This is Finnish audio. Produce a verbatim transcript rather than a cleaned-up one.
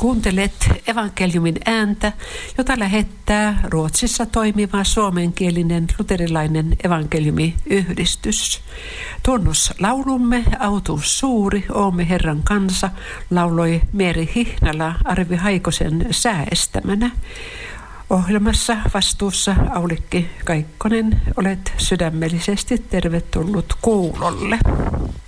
Kuuntelet evankeliumin ääntä, jota lähettää Ruotsissa toimiva suomenkielinen luterilainen evankeliumiyhdistys. Tunnuslaulumme Autuus suuri, oomme Herran kansa, lauloi Meeri Hihnala Arvi Haikosen sääestämänä. Ohjelmassa vastuussa Aulikki Kaikkonen, olet sydämellisesti tervetullut kuulolle.